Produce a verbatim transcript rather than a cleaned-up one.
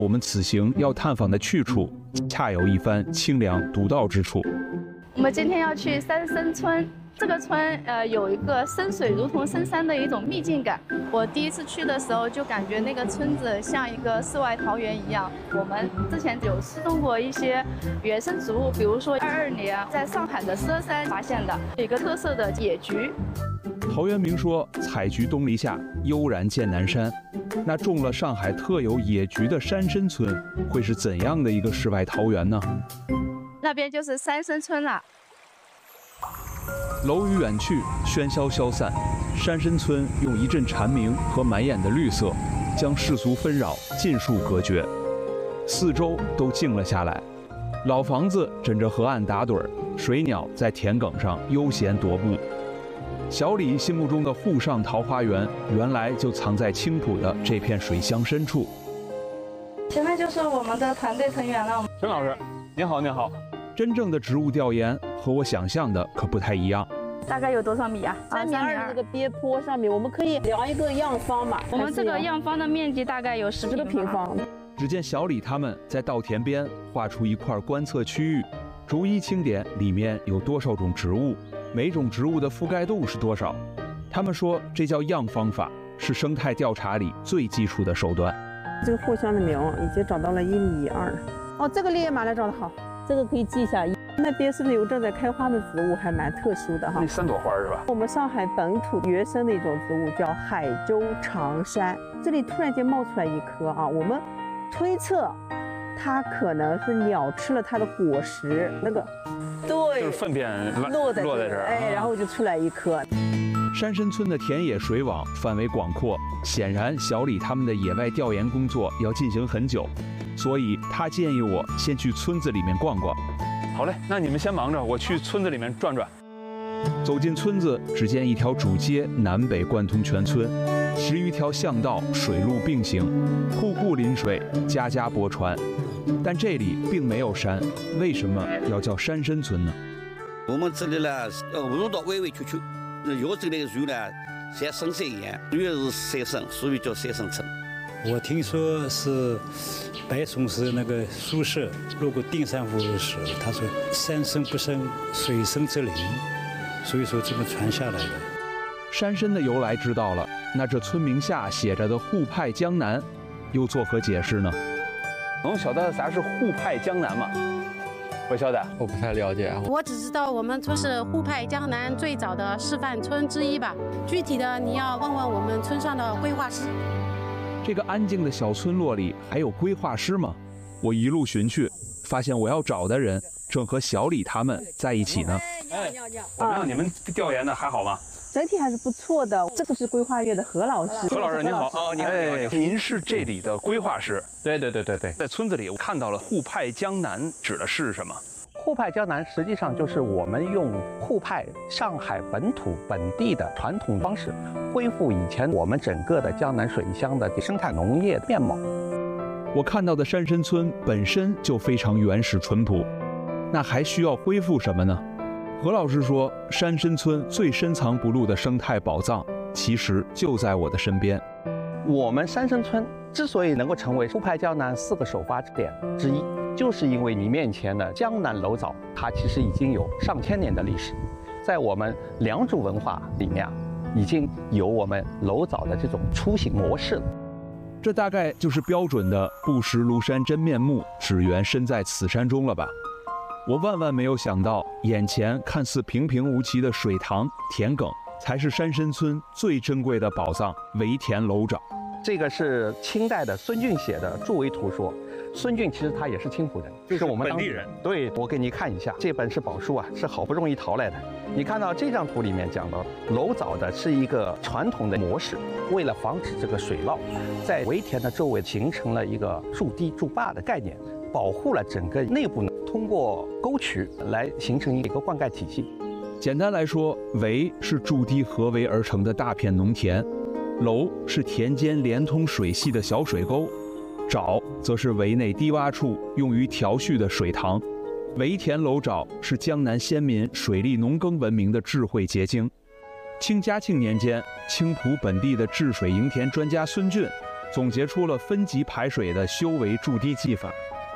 我们此行要探访的去处，恰有一番清凉独到之处。 我们今天要去三生村，这个村呃有一个深水如同深山的一种秘境感。我第一次去的时候就感觉那个村子像一个世外桃源一样。我们之前有失踪过一些原生植物，比如说二二年在上海的佘山发现的有一个特色的野菊。 陶渊明说：“采菊东篱下，悠然见南山。”那种了上海特有野菊的山参村，会是怎样的一个世外桃源呢？ 那边就是三生村了。 楼宇远去，喧嚣消散，山参村用一阵蝉鸣和满眼的绿色，将世俗纷扰尽数隔绝，四周都静了下来。老房子枕着河岸打盹儿，水鸟在田埂上悠闲踱步。小李心目中的沪上桃花源，原来就藏在青浦的这片水乡深处。 前面就是我们的团队成员了。 陈老师，您好，您好。真正的植物调研和我想象的可不太一样。 大概有多少米啊？ 三米二这个边坡上面，我们可以量一个样方嘛。 我们这个样方的面积大概有十个平方。 只见小李他们在稻田边画出一块观测区域，逐一清点里面有多少种植物，每种植物的覆盖度是多少。他们说这叫样方法，是生态调查里最基础的手段。 这个藿香的苗已经长到了一米二。哦，这个烈焰马来长得好，这个可以记一下。那边是不是有正在开花的植物，还蛮特殊的哈？ 那三朵花是吧？ 我们上海本土原生的一种植物叫海州长杉，这里突然间冒出来一颗啊，我们推测它可能是鸟吃了它的果实，那个对， 就是粪便落在落在这儿， 哎，然后就出来一颗。 山参村的田野水网范围广阔，显然小李他们的野外调研工作要进行很久，所以他建议我先去村子里面逛逛。好嘞，那你们先忙着，我去村子里面转转。走进村子，只见一条主街南北贯通全村，十余条巷道水路并行，户户临水，家家泊船。但这里并没有山，为什么要叫山参村呢？ 我们这里呢，呃，路道弯弯曲曲，有这里的树呢，像深山一样，主要是山参，所以叫山参村。 我听说是白崇禧那个苏轼路过定山湖时，他说山深不胜水深则灵，所以说这么传下来的。 山参的由来知道了，那这村名下写着的沪派江南，又作何解释呢？能晓得啥是沪派江南吗？不晓得， 我不太了解啊。 我只知道我们村是沪派江南最早的示范村之一吧，具体的你要问问我们村上的规划师。 这个安静的小村落里还有规划师吗？我一路寻去，发现我要找的人正和小李他们在一起呢。 哎， 怎么样？你们调研的还好吗？ 整体还是不错的。这个是规划院的何老师。 何老师您好，哦，您好，哎，您是这里的规划师？ 对对对对对， 在村子里我看到了沪派江南，指的是什么？ 沪派江南实际上就是我们用沪派上海本土本地的传统方式，恢复以前我们整个的江南水乡的生态农业面貌。 我看到的山参村本身就非常原始淳朴，那还需要恢复什么呢？何老师说，山参村最深藏不露的生态宝藏，其实就在我的身边。 我们山参村之所以能够成为沪派江南四个首发点之一，就是因为你面前的江南楼藻，它其实已经有上千年的历史，在我们良渚文化里面啊，已经有我们楼藻的这种出行模式了。 这大概就是标准的不识庐山真面目，只缘身在此山中了吧？我万万没有想到，眼前看似平平无奇的水塘、田埂，才是山参村最珍贵的宝藏——围田楼沼。 这个是清代的孙俊写的注围图说，孙俊其实他也是青浦人， 就是我们本地人。 对，我给你看一下，这本是宝书啊，是好不容易淘来的。你看到这张图里面讲到，楼藻的是一个传统的模式，为了防止这个水涝，在围田的周围形成了一个筑堤筑坝的概念，保护了整个内部呢，通过沟渠来形成一个灌溉体系。 简单来说，围是筑堤合围而成的大片农田，楼是田间连通水系的小水沟，沼则是围内低洼处用于调蓄的水塘。围田楼沼是江南先民水利农耕文明的智慧结晶。清嘉庆年间，青浦本地的治水营田专家孙俊总结出了分级排水的修为筑堤技法。